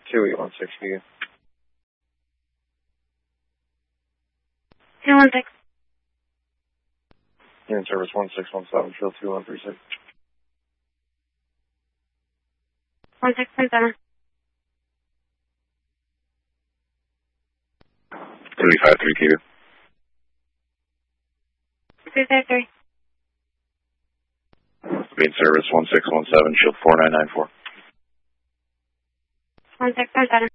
2816 again. 216. Unit service 1617, field 2136. 1637. 353 Kilo. 353. Main service 1617, shield 4994. 1637.